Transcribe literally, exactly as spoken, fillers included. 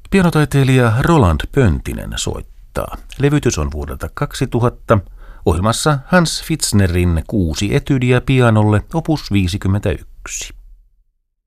Pianotaiteilija Roland Pöntinen soittaa. Levytys on vuodelta kaksituhatta. Ohjelmassa Hans Pfitznerin kuusi etyydiä pianolle opus viisikymmentäyksi.